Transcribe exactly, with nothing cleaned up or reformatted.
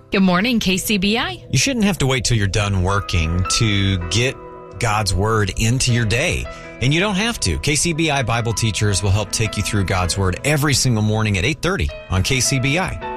Good morning, K C B I. You shouldn't have to wait till you're done working to get God's Word into your day. And you don't have to. K C B I Bible teachers will help take you through God's Word every single morning at eight thirty on K C B I.